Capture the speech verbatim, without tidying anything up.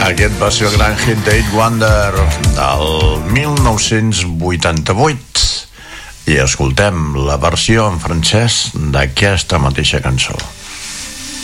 Aquest va ser el gran hit d'Eight Wonder del mil nou-cents vuitanta-vuit i escoltem la versió en francès d'aquesta mateixa cançó.